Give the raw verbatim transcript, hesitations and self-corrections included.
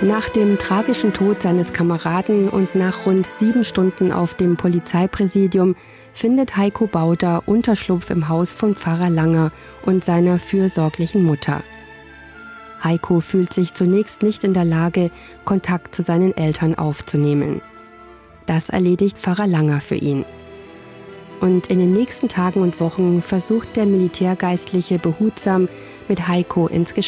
Nach dem tragischen Tod seines Kameraden und nach rund sieben Stunden auf dem Polizeipräsidium findet Heiko Bauder Unterschlupf im Haus von Pfarrer Langer und seiner fürsorglichen Mutter. Heiko fühlt sich zunächst nicht in der Lage, Kontakt zu seinen Eltern aufzunehmen. Das erledigt Pfarrer Langer für ihn. Und in den nächsten Tagen und Wochen versucht der Militärgeistliche behutsam, mit Heiko ins Gespräch